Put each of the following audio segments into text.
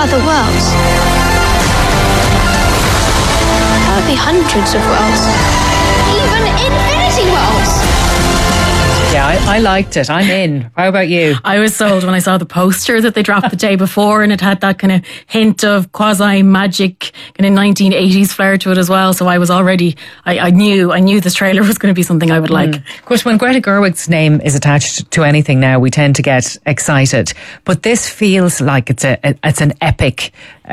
other worlds. There would be hundreds of worlds. Even infinity worlds. Yeah, I liked it. I'm in. How about you? I was sold when I saw the poster that they dropped the day before, and it had that kind of hint of quasi-magic kind of 1980s flair to it as well. So I was already, I knew this trailer was going to be something I would like. Of course, when Greta Gerwig's name is attached to anything now, we tend to get excited. But this feels like it's an epic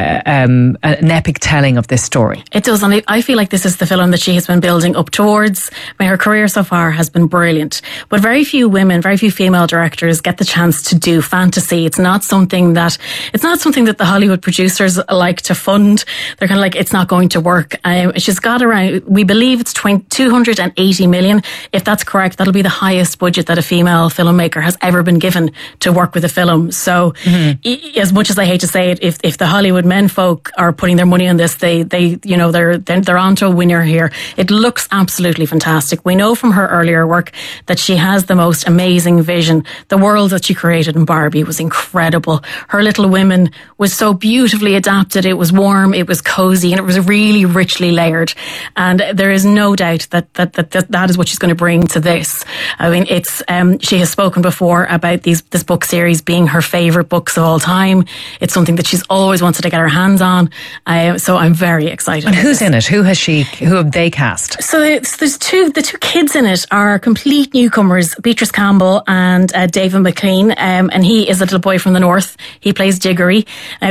telling of this story. It does, and I feel like this is the film that she has been building up towards. I mean, her career so far has been brilliant, but very few female directors get the chance to do fantasy. It's not something that the Hollywood producers like to fund. They're kind of like, it's not going to work. She's got around, we believe it's 280 million. If that's correct, that'll be the highest budget that a female filmmaker has ever been given to work with a film. So, as much as I hate to say it, if the Hollywood men folk are putting their money on this, they're onto a winner here. It looks absolutely fantastic. We know from her earlier work that she has the most amazing vision. The world that she created in Barbie was incredible. Her Little Women was so beautifully adapted. It was warm, it was cozy, and it was really richly layered. And there is no doubt that is what she's going to bring to this. I mean, it's she has spoken before about this book series being her favourite books of all time. It's something that she's always wanted to get her hands on. So I'm very excited. And who's in it? Who have they cast? So there's the two kids in it are complete newcomers, Beatrice Campbell and David McLean, and he is a little boy from the north. He plays Diggory.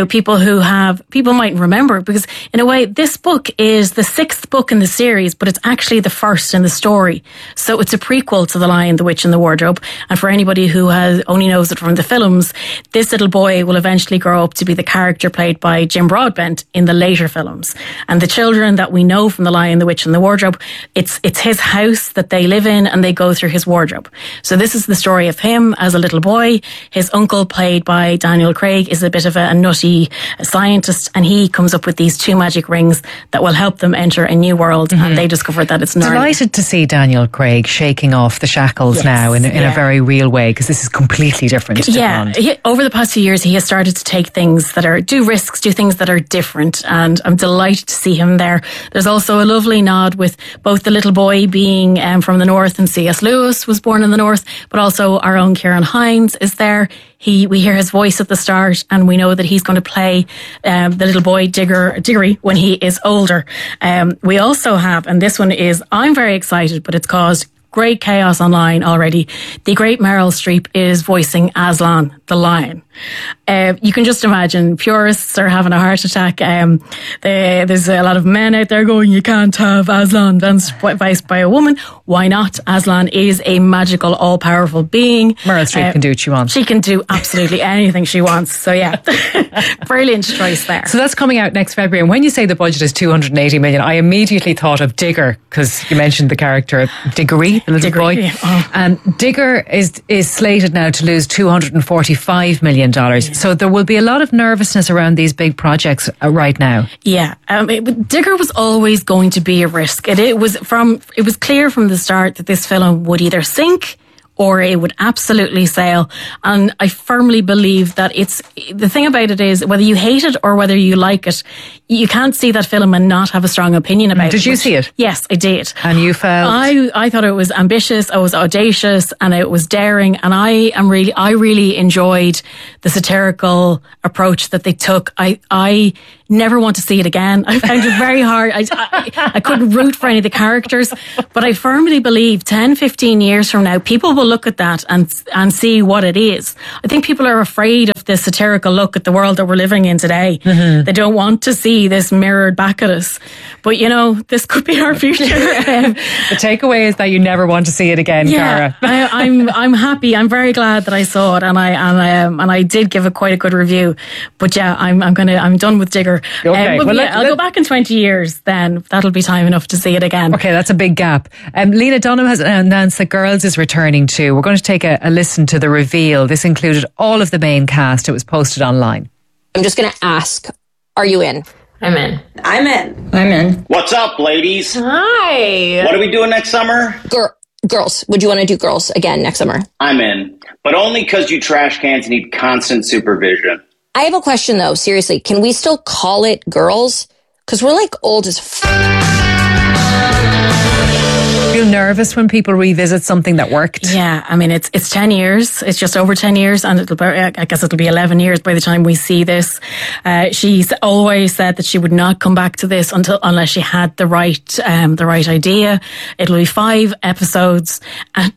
People might remember, because in a way this book is the 6th book in the series, but it's actually the first in the story. So it's a prequel to The Lion, the Witch and the Wardrobe. And for anybody who only knows it from the films, this little boy will eventually grow up to be the character played by Jim Broadbent in the later films. And the children that we know from The Lion, the Witch and the Wardrobe, it's his house that they live in, and they go through his wardrobe. So this is the story of him as a little boy. His uncle, played by Daniel Craig, is a bit of a nutty scientist, and he comes up with these 2 magic rings that will help them enter a new world, and they discover that it's Narnia. Delighted to see Daniel Craig shaking off the shackles now in a very real way, because this is completely different to Bond. Over the past few years, he has started to take things that do things that are different, and I'm delighted to see him there. There's also a lovely nod with both the little boy being from the north, and C.S. Lewis was born in the north, but also our own Ciarán Hinds is there. We hear his voice at the start, and we know that he's going to play the little boy Diggory when he is older. We also have, and this one is, I'm very excited, but it's caused great chaos online already. The great Meryl Streep is voicing Aslan, the lion. You can just imagine purists are having a heart attack. There's a lot of men out there going, you can't have Aslan voiced by a woman. Why not? Aslan is a magical, all-powerful being. Meryl Streep can do what she wants. She can do absolutely anything she wants. So yeah, brilliant choice there. So that's coming out next February. And when you say the budget is 280 million, I immediately thought of Digger, because you mentioned the character Diggory, the little boy. Yeah. Oh. And Digger is slated now to lose $245 million. So there will be a lot of nervousness around these big projects right now. Yeah. Digger was always going to be a risk. It was clear from the start that this film would either sink or it would absolutely sail. And I firmly believe that the thing about it is, whether you hate it or whether you like it, you can't see that film and not have a strong opinion about it. Did you see it? Yes, I did. And you felt? I thought it was ambitious, it was audacious, and it was daring. And I really enjoyed the satirical approach that they took. I never want to see it again. I found it very hard. I couldn't root for any of the characters, but I firmly believe 10, 15 years from now, people will look at that and see what it is. I think people are afraid of the satirical look at the world that we're living in today. Mm-hmm. They don't want to see this mirrored back at us. But this could be our future. The takeaway is that you never want to see it again, Cara. I'm happy. I'm very glad that I saw it, and I did give it quite a good review. But yeah, I'm done with Digger. Okay. I'll go back in 20 years, then that'll be time enough to see it again. Okay, that's a big gap. Lena Dunham has announced that Girls is returning too. We're going to take a listen to the reveal. This included all of the main cast. It was posted online. I'm just going to ask, are you in? I'm in. I'm in. I'm in. What's up, ladies? Hi. What are we doing next summer? Girls. Would you want to do Girls again next summer? I'm in. But only because you trash cans need constant supervision. I have a question though, seriously. Can we still call it Girls? Because we're like old as Feel nervous when people revisit something that worked? Yeah, I mean, it's 10 years. It's just over 10 years, and I guess it'll be 11 years by the time we see this. She's always said that she would not come back to this unless she had the right idea. It'll be 5 episodes, and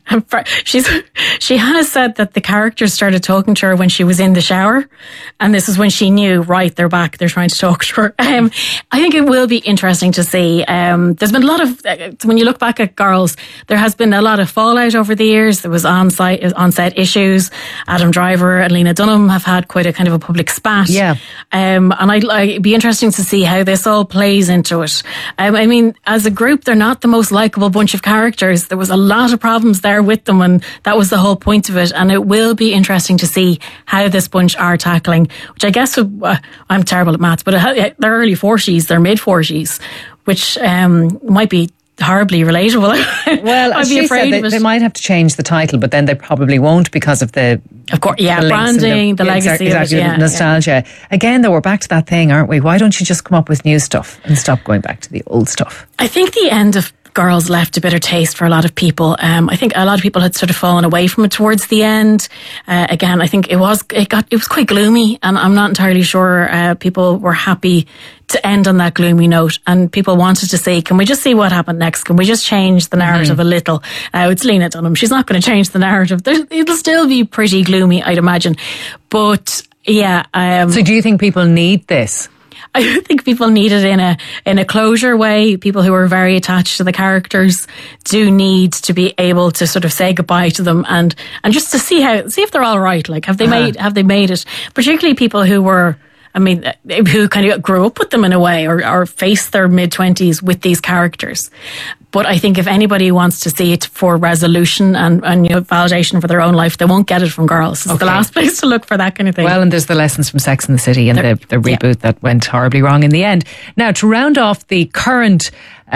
she has said that the characters started talking to her when she was in the shower, and this is when she knew, right, they're back. They're trying to talk to her. I think it will be interesting to see. There's been a lot of when you look back at Girls, there has been a lot of fallout over the years. There was on-set issues. Adam Driver and Lena Dunham have had quite a kind of a public spat. Yeah. And it'd be interesting to see how this all plays into it. I mean, as a group, they're not the most likable bunch of characters. There was a lot of problems there with them, and that was the whole point of it. And it will be interesting to see how this bunch are tackling, which I guess I'm terrible at maths, but they're early 40s, they're mid 40s, which might be horribly relatable. Well, I'd be she afraid said of it. they might have to change the title, but then they probably won't because of the... Of course, yeah, the links and branding, the legacy exactly, of it, the nostalgia. Again, though, we're back to that thing, aren't we? Why don't you just come up with new stuff and stop going back to the old stuff? I think the end of Girls left a bitter taste for a lot of people. I think a lot of people had sort of fallen away from it towards the end. Again, I think it was quite gloomy, and I'm not entirely sure people were happy to end on that gloomy note, and people wanted to say, can we just see what happened next? Can we just change the narrative a little? It's Lena Dunham. She's not going to change the narrative. It'll still be pretty gloomy, I'd imagine. But yeah. So do you think people need this? I think people need it in a closure way. People who are very attached to the characters do need to be able to sort of say goodbye to them and just to see if they're all right. Like, have they made it? Particularly people who were, who kind of grew up with them in a way, or faced their mid-20s with these characters. But I think if anybody wants to see it for resolution and validation for their own life, they won't get it from Girls. It's the last place to look for that kind of thing. Well, and there's the lessons from Sex and the City and the reboot that went horribly wrong in the end. Now, to round off the current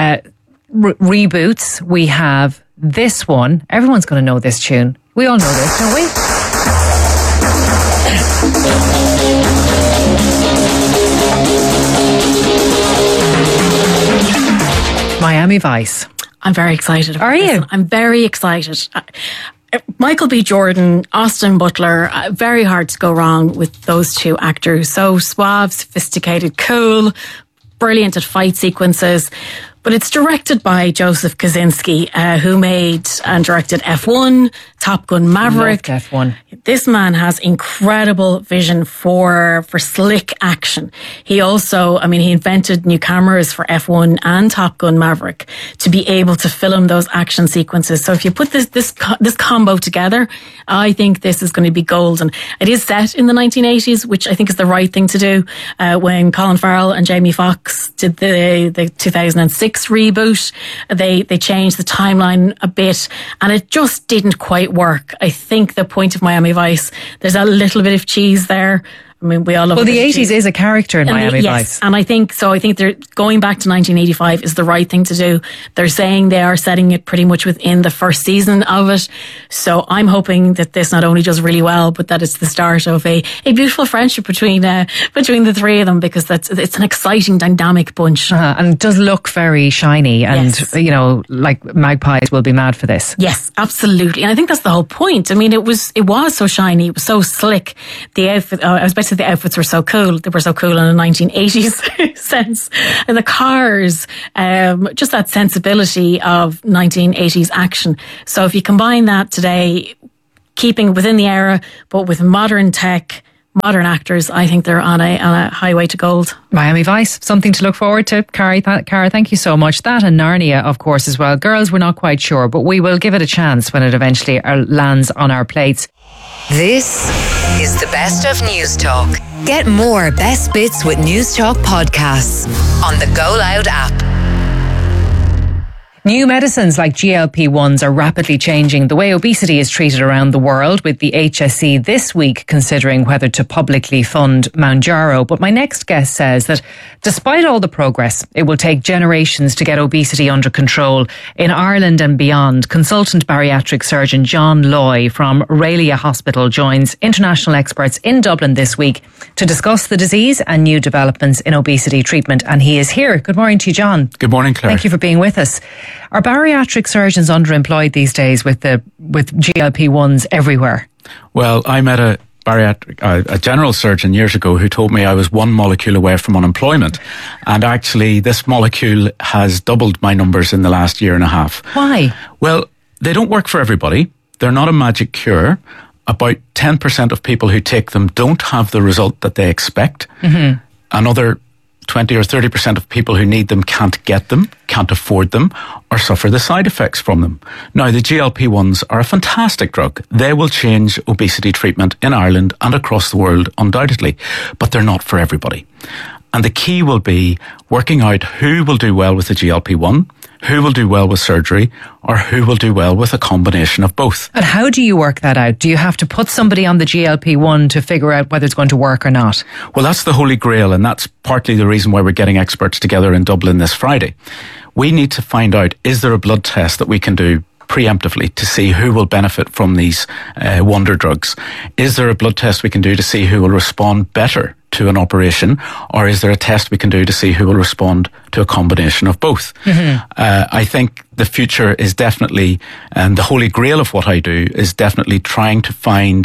reboots, we have this one. Everyone's going to know this tune. We all know this, don't we? Miami Vice. I'm very excited about Are this. you? I'm very excited. Michael B. Jordan, Austin Butler, very hard to go wrong with those two actors. So suave, sophisticated, cool, brilliant at fight sequences. But it's directed by Joseph Kosinski, who made and directed F1, Top Gun Maverick. Loved F1. This man has incredible vision for slick action. He also, he invented new cameras for F1 and Top Gun Maverick to be able to film those action sequences. So if you put this combo together, I think this is going to be golden. It is set in the 1980s, which I think is the right thing to do. When Colin Farrell and Jamie Foxx did the 2006 reboot, they changed the timeline a bit, and it just didn't quite work. I think the point of Miami Vice, there's a little bit of cheese there. We all love. Well, the 80s is a character in Miami Vice. And I think they're going back to 1985 is the right thing to do. They're saying they are setting it pretty much within the first season of it. So I'm hoping that this not only does really well, but that it's the start of a beautiful friendship between the three of them, because it's an exciting, dynamic bunch. And it does look very shiny, and Yes. like magpies will be mad for this. Yes, absolutely. And I think that's the whole point. It was so shiny, it was so slick. The outfit, I was about to say the outfits were so cool. They were so cool in a 1980s sense. And the cars, just that sensibility of 1980s action. So if you combine that today, keeping within the era, but with modern tech, modern actors, I think they're on a highway to gold. Miami Vice, something to look forward to. Cara, thank you so much. That and Narnia, of course, as well. Girls, we're not quite sure, but we will give it a chance when it eventually lands on our plates. This is the best of News Talk. Get more best bits with News Talk podcasts on the Go Loud app. New medicines like GLP-1s are rapidly changing the way obesity is treated around the world, with the HSE this week considering whether to publicly fund Mounjaro. But my next guest says that despite all the progress, it will take generations to get obesity under control in Ireland and beyond. Consultant bariatric surgeon John Loy from Raelia Hospital joins international experts in Dublin this week to discuss the disease and new developments in obesity treatment. And he is here. Good morning to you, John. Good morning, Claire. Thank you for being with us. Are bariatric surgeons underemployed these days with GLP-1s everywhere? Well, I met a general surgeon years ago who told me I was one molecule away from unemployment. And actually, this molecule has doubled my numbers in the last year and a half. Why? Well, they don't work for everybody. They're not a magic cure. About 10% of people who take them don't have the result that they expect. Mm-hmm. Another 20 or 30% of people who need them can't get them, can't afford them, or suffer the side effects from them. Now, the GLP-1s are a fantastic drug. They will change obesity treatment in Ireland and across the world, undoubtedly, but they're not for everybody. And the key will be working out who will do well with the GLP-1, who will do well with surgery, or who will do well with a combination of both. And how do you work that out? Do you have to put somebody on the GLP-1 to figure out whether it's going to work or not? Well, that's the holy grail, and that's partly the reason why we're getting experts together in Dublin this Friday. We need to find out, is there a blood test that we can do preemptively to see who will benefit from these wonder drugs? Is there a blood test we can do to see who will respond better to an operation, or is there a test we can do to see who will respond to a combination of both? Mm-hmm. I think the future is definitely, and the holy grail of what I do is definitely trying to find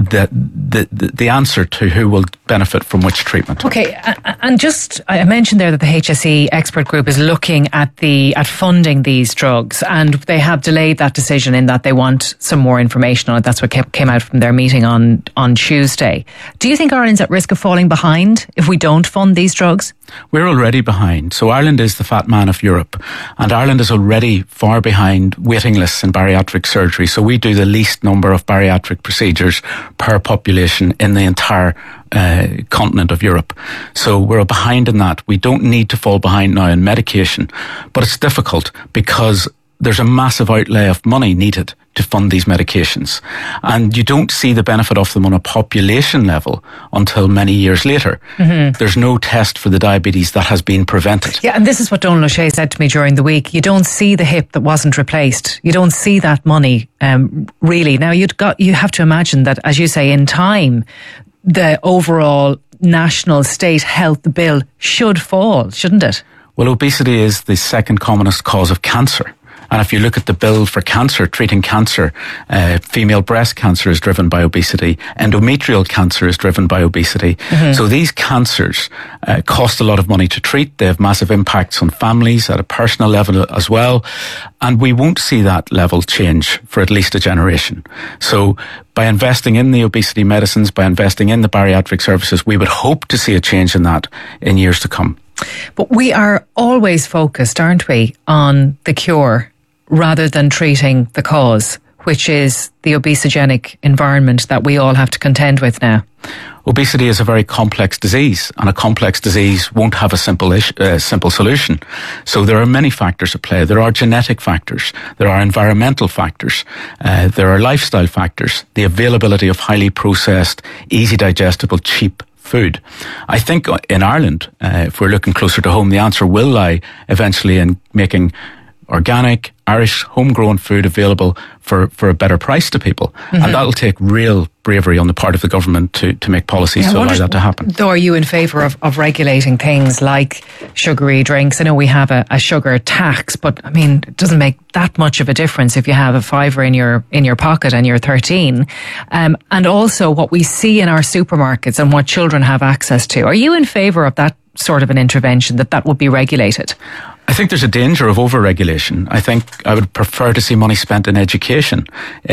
the answer to who will benefit from which treatment. Okay, and just I mentioned there that the HSE expert group is looking at funding these drugs, and they have delayed that decision in that they want some more information on it. That's what came out from their meeting on Tuesday. Do you think Ireland's at risk of falling behind if we don't fund these drugs? We're already behind. So Ireland is the fat man of Europe, and Ireland is already far behind waiting lists in bariatric surgery. So we do the least number of bariatric procedures per population in the entire continent of Europe. So we're behind in that. We don't need to fall behind now in medication, but it's difficult because there's a massive outlay of money needed to fund these medications. And you don't see the benefit of them on a population level until many years later. Mm-hmm. There's no test for the diabetes that has been prevented. Yeah, and this is what Donal O'Shea said to me during the week. You don't see the hip that wasn't replaced. You don't see that money, really. Now, you have to imagine that, as you say, in time, the overall national state health bill should fall, shouldn't it? Well, obesity is the second commonest cause of cancer. And if you look at the bill for cancer, treating cancer, female breast cancer is driven by obesity. Endometrial cancer is driven by obesity. Mm-hmm. So these cancers cost a lot of money to treat. They have massive impacts on families at a personal level as well. And we won't see that level change for at least a generation. So by investing in the obesity medicines, by investing in the bariatric services, we would hope to see a change in that in years to come. But we are always focused, aren't we, on the cure rather than treating the cause, which is the obesogenic environment that we all have to contend with now. Obesity is a very complex disease, and a complex disease won't have a simple solution. So there are many factors at play. There are genetic factors, there are environmental factors, there are lifestyle factors, the availability of highly processed, easy digestible, cheap food. I think in Ireland, if we're looking closer to home, the answer will lie eventually in making organic, Irish, homegrown food available for a better price to people. Mm-hmm. And that'll take real bravery on the part of the government to make policies to allow that to happen. Though, are you in favour of regulating things like sugary drinks? I know we have a sugar tax, but I mean, it doesn't make that much of a difference if you have a fiver in your pocket and you're 13. And also what we see in our supermarkets and what children have access to. Are you in favour of that sort of an intervention, that would be regulated? I think there's a danger of over-regulation. I think I would prefer to see money spent in education,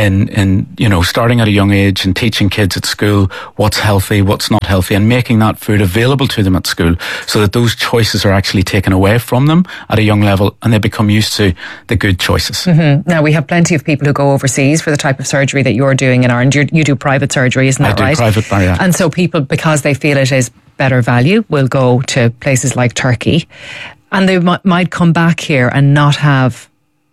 in starting at a young age and teaching kids at school what's healthy, what's not healthy, and making that food available to them at school so that those choices are actually taken away from them at a young level and they become used to the good choices. Mm-hmm. Now, we have plenty of people who go overseas for the type of surgery that you're doing in Ireland. You do private surgery, isn't that right? I do private bariatric. And so people, because they feel it is better value, will go to places like Turkey. And they might come back here and not have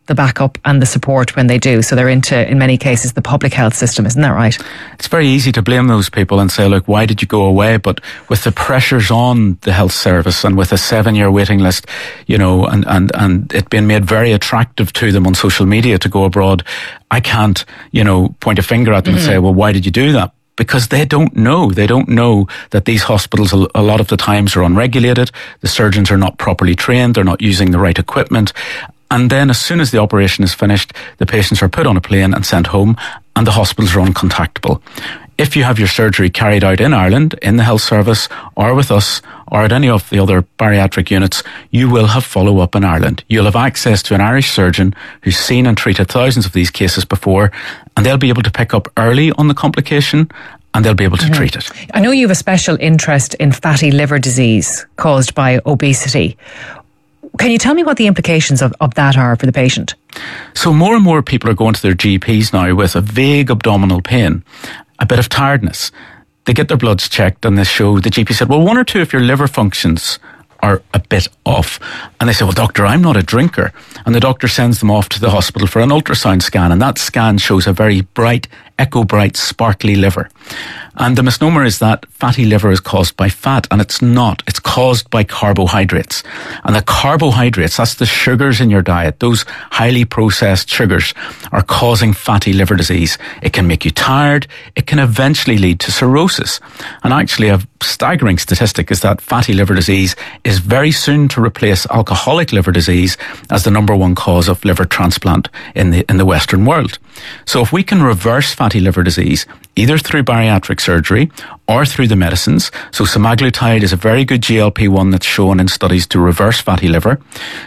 the backup and the support when they do. So they're into, in many cases, the public health system. Isn't that right? It's very easy to blame those people and say, look, why did you go away? But with the pressures on the health service and with a 7-year waiting list, you know, and it being made very attractive to them on social media to go abroad, I can't, you know, point a finger at them and say, well, why did you do that? Because they don't know. They don't know that these hospitals a lot of the times are unregulated. The surgeons are not properly trained. They're not using the right equipment. And then as soon as the operation is finished, the patients are put on a plane and sent home, and the hospitals are uncontactable. If you have your surgery carried out in Ireland, in the health service, or with us, or at any of the other bariatric units, you will have follow-up in Ireland. You'll have access to an Irish surgeon who's seen and treated thousands of these cases before, and they'll be able to pick up early on the complication, and they'll be able to treat it. I know you have a special interest in fatty liver disease caused by obesity. Can you tell me what the implications of that are for the patient? So more and more people are going to their GPs now with a vague abdominal pain, a bit of tiredness. They get their bloods checked and they show, the GP said, well, 1 or 2 of your liver functions are a bit off. And they say, well, doctor, I'm not a drinker. And the doctor sends them off to the hospital for an ultrasound scan. And that scan shows a very bright, echo-bright, sparkly liver. And the misnomer is that fatty liver is caused by fat, and it's not. It's caused by carbohydrates. And the carbohydrates, that's the sugars in your diet, those highly processed sugars, are causing fatty liver disease. It can make you tired. It can eventually lead to cirrhosis. And actually, a staggering statistic is that fatty liver disease is very soon to replace alcoholic liver disease as the number 1 cause of liver transplant in the Western world. So if we can reverse fatty liver disease, either through bariatric surgery or through the medicines. So semaglutide is a very good GLP-1 that's shown in studies to reverse fatty liver.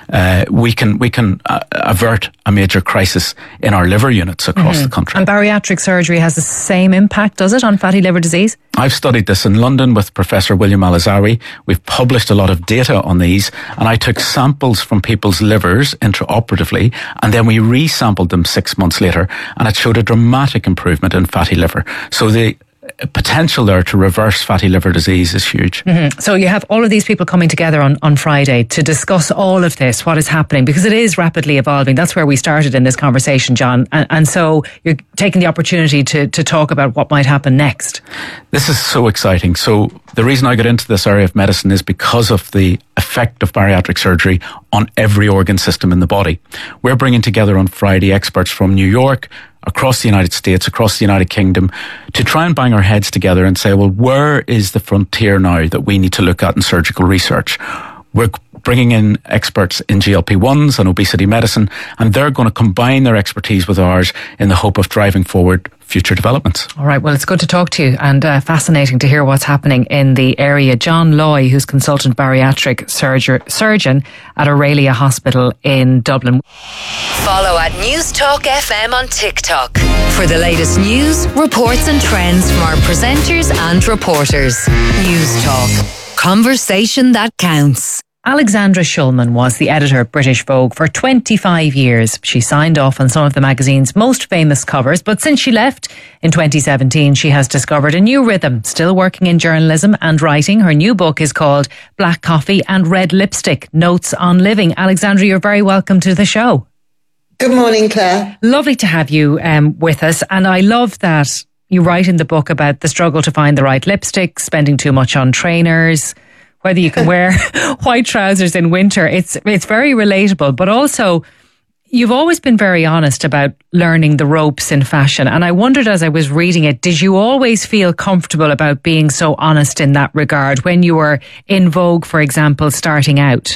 We can avert a major crisis in our liver units across the country. And bariatric surgery has the same impact, does it, on fatty liver disease? I've studied this in London with Professor William Alazawi. We've published a lot of data on these, and I took samples from people's livers intraoperatively, and then we resampled them 6 months later, and it showed a dramatic improvement in fatty liver. So the potential there to reverse fatty liver disease is huge. So you have all of these people coming together on Friday to discuss all of this, what is happening, because it is rapidly evolving. That's where we started in this conversation, John. And so you're taking the opportunity to talk about what might happen next. This is so exciting. So the reason I got into this area of medicine is because of the effect of bariatric surgery on every organ system in the body. We're bringing together on Friday experts from New York, across the United States, across the United Kingdom, to try and bang our heads together and say, well, where is the frontier now that we need to look at in surgical research? We're bringing in experts in GLP-1s and obesity medicine, and they're going to combine their expertise with ours in the hope of driving forward future developments. All right, well, it's good to talk to you, and fascinating to hear what's happening in the area. John Loy, who's consultant bariatric surgeon at Aurelia Hospital in Dublin. Follow at News Talk FM on TikTok for the latest news, reports and trends from our presenters and reporters. News Talk. Conversation that counts. Alexandra Shulman was the editor of British Vogue for 25 years. She signed off on some of the magazine's most famous covers, but since she left in 2017, she has discovered a new rhythm, still working in journalism and writing. Her new book is called Black Coffee and Red Lipstick, Notes on Living. Alexandra, you're very welcome to the show. Good morning, Claire. Lovely to have you with us. And I love that you write in the book about the struggle to find the right lipstick, spending too much on trainers, whether you can wear white trousers in winter. It's very relatable, but also you've always been very honest about learning the ropes in fashion. And I wondered as I was reading it, did you always feel comfortable about being so honest in that regard when you were in Vogue, for example, starting out?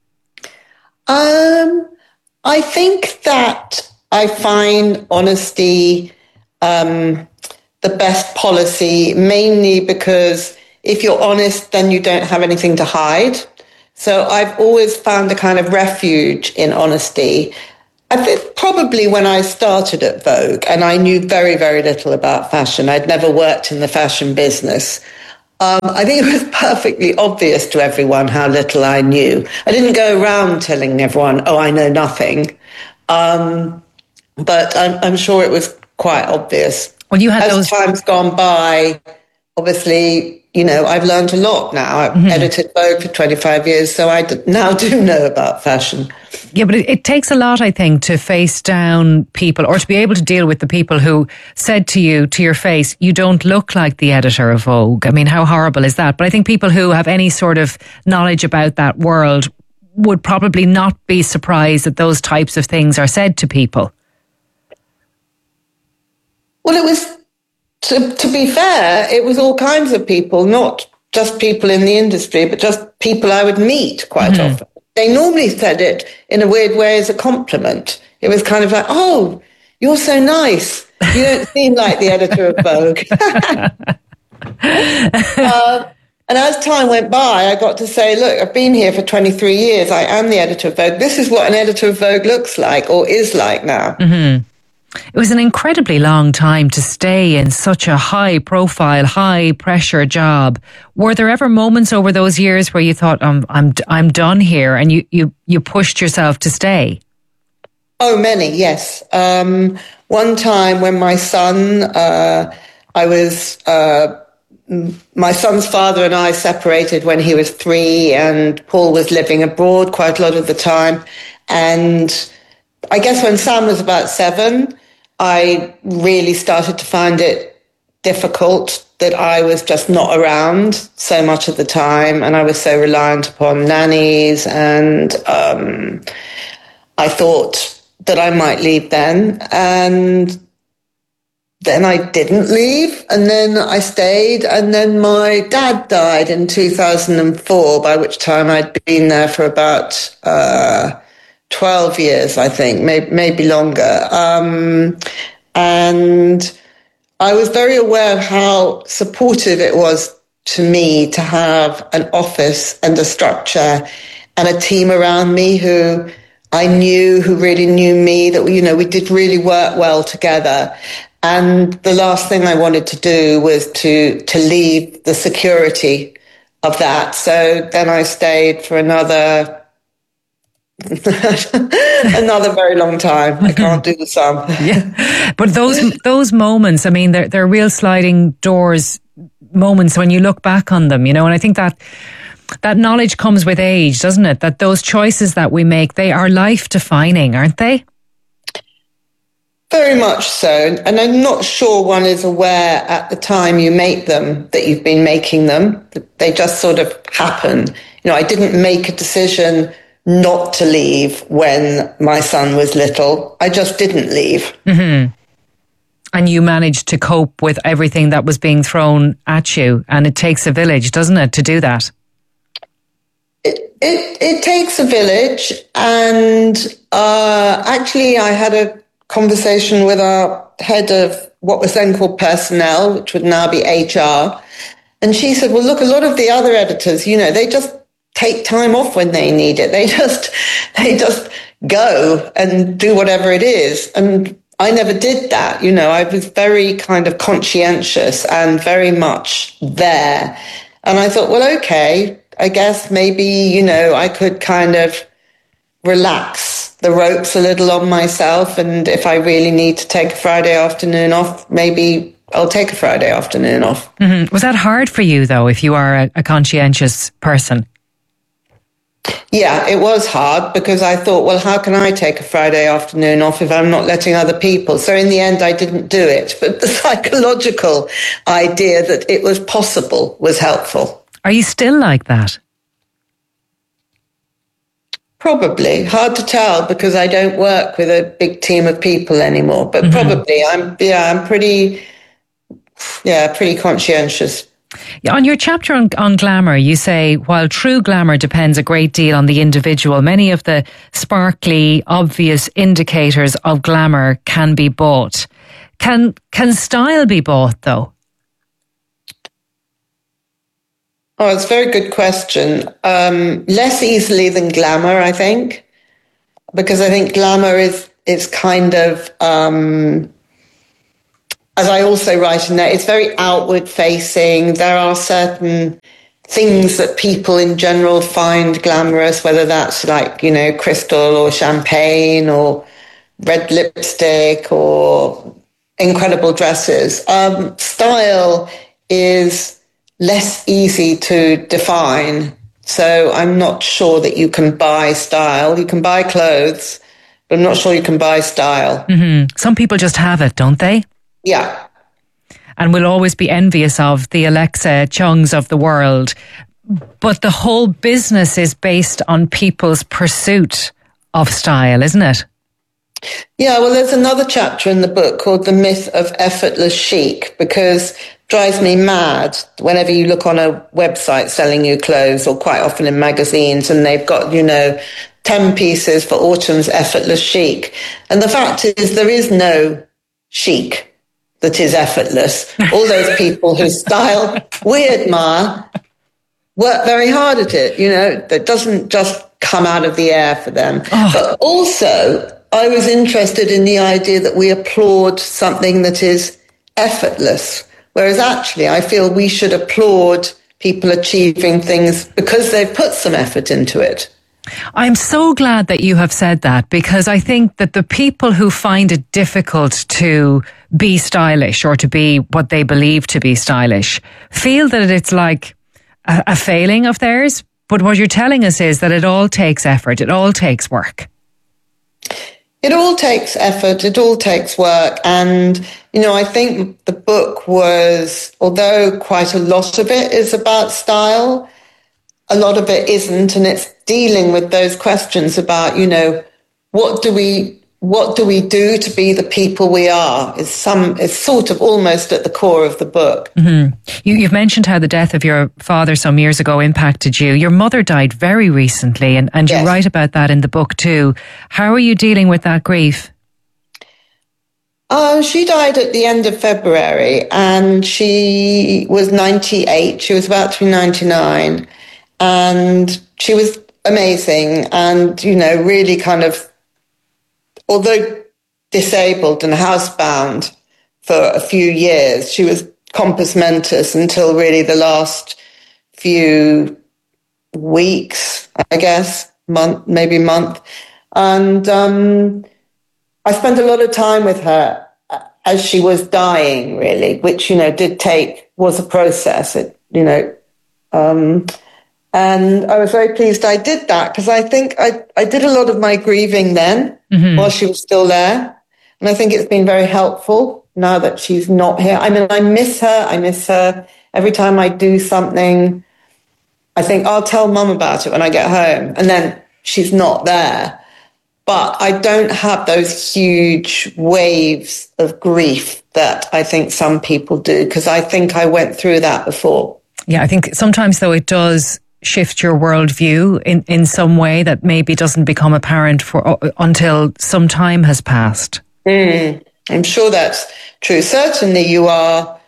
I think that I find honesty the best policy, mainly because if you're honest, then you don't have anything to hide. So I've always found a kind of refuge in honesty. I think probably when I started at Vogue, and I knew very, very little about fashion, I'd never worked in the fashion business. I think it was perfectly obvious to everyone how little I knew. I didn't go around telling everyone, oh, I know nothing. But I'm sure it was quite obvious. Well, you had As time's gone by, obviously, I've learned a lot now. I've edited Vogue for 25 years, so I now do know about fashion. Yeah, but it takes a lot, I think, to face down people or to be able to deal with the people who said to you, to your face, you don't look like the editor of Vogue. I mean, how horrible is that? But I think people who have any sort of knowledge about that world would probably not be surprised that those types of things are said to people. Well, it was, to be fair, it was all kinds of people, not just people in the industry, but just people I would meet quite often. They normally said it in a weird way as a compliment. It was kind of like, oh, you're so nice. You don't seem like the editor of Vogue. And as time went by, I got to say, look, I've been here for 23 years. I am the editor of Vogue. This is what an editor of Vogue looks like or is like now. It was an incredibly long time to stay in such a high profile, high pressure job. Were there ever moments over those years where you thought, I'm done here, and you pushed yourself to stay? Oh, many, yes. One time when my son, my son's father and I separated when he was 3, and Paul was living abroad quite a lot of the time. And I guess when Sam was about 7, I really started to find it difficult that I was just not around so much of the time, and I was so reliant upon nannies, and I thought that I might leave then. And then I didn't leave, and then I stayed, and then my dad died in 2004, by which time I'd been there for about 12 years, I think, maybe longer. And I was very aware of how supportive it was to me to have an office and a structure and a team around me who I knew, who really knew me, that, we did really work well together. And the last thing I wanted to do was to leave the security of that. So then I stayed for another very long time. I can't do the sum. Yeah, but those moments, I mean, they're real sliding doors moments when you look back on them, and I think that knowledge comes with age, doesn't it? That those choices that we make, they are life defining, aren't they? Very much so. And I'm not sure one is aware at the time you make them that you've been making them. They just sort of happen. I didn't make a decision not to leave when my son was little. I just didn't leave. Mm-hmm. And you managed to cope with everything that was being thrown at you. And it takes a village, doesn't it, to do that? It takes a village. And actually, I had a conversation with our head of what was then called personnel, which would now be HR. And she said, well, look, a lot of the other editors, they just take time off when they need it. They just go and do whatever it is. And I never did that. I was very kind of conscientious and very much there. And I thought, well, okay, I guess maybe, I could kind of relax the ropes a little on myself. And if I really need to take a Friday afternoon off, maybe I'll take a Friday afternoon off. Mm-hmm. Was that hard for you, though, if you are a conscientious person? Yeah, it was hard because I thought, well, how can I take a Friday afternoon off if I'm not letting other people? So in the end, I didn't do it. But the psychological idea that it was possible was helpful. Are you still like that? Probably. Hard to tell because I don't work with a big team of people anymore. But probably I'm pretty conscientious. On your chapter on glamour, you say, while true glamour depends a great deal on the individual, many of the sparkly, obvious indicators of glamour can be bought. Can style be bought, though? Oh, it's a very good question. Less easily than glamour, I think, because I think glamour is kind of... as I also write in there, it's very outward facing. There are certain things that people in general find glamorous, whether that's like, crystal or champagne or red lipstick or incredible dresses. Style is less easy to define. So I'm not sure that you can buy style. You can buy clothes, but I'm not sure you can buy style. Mm-hmm. Some people just have it, don't they? Yeah. And will always be envious of the Alexa Chungs of the world. But the whole business is based on people's pursuit of style, isn't it? Yeah, well, there's another chapter in the book called The Myth of Effortless Chic, because it drives me mad whenever you look on a website selling you clothes, or quite often in magazines, and they've got, 10 pieces for autumn's effortless chic. And the fact is, there is no chic that is effortless. All those people whose style we admire work very hard at it, that doesn't just come out of the air for them. Oh. But also, I was interested in the idea that we applaud something that is effortless, whereas actually I feel we should applaud people achieving things because they've put some effort into it. I'm so glad that you have said that, because I think that the people who find it difficult to be stylish or to be what they believe to be stylish feel that it's like a failing of theirs. But what you're telling us is that it all takes effort. It all takes work. It all takes effort. It all takes work. And, I think the book was, although quite a lot of it is about style, a lot of it isn't. And it's dealing with those questions about, what do we do to be the people we are? It's sort of almost at the core of the book. Mm-hmm. You've mentioned how the death of your father some years ago impacted you. Your mother died very recently, and yes. You write about that in the book too. How are you dealing with that grief? She died at the end of February, and she was 98. She was about to be 99, and she was amazing, and really kind of, although disabled and housebound for a few years, she was compos mentis until really the last few weeks, I guess, month. And I spent a lot of time with her as she was dying, really, which, was a process, and I was very pleased I did that, because I think I did a lot of my grieving then while she was still there. And I think it's been very helpful now that she's not here. I mean, I miss her. Every time I do something, I think I'll tell Mum about it when I get home. And then she's not there. But I don't have those huge waves of grief that I think some people do, because I think I went through that before. Yeah, I think sometimes, though, it does shift your worldview in some way that maybe doesn't become apparent until some time has passed. I'm sure that's true. Certainly you are